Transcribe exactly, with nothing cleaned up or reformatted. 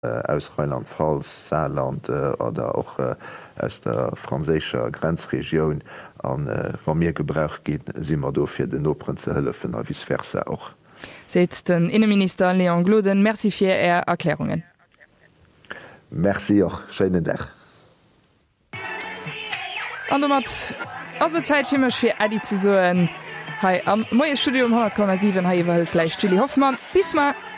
aus Rheinland-Pfalz, Saarland äh, oder auch äh, aus der franzécher Grenzregion an äh, Wa mir gebrauch geht, si immer do fir den Operen ze hëllefen a vis verse auch. Seit den Innenminister Leon Gloden, merci fir Ä Erklärungen. Merci auch scheinen Dach. An mat also Zeitfirmech fir Adi zu soen. Hei am Moie Studium hundert Komma sieben ha iwwer gleich Julie Hoffmann. Bis mal!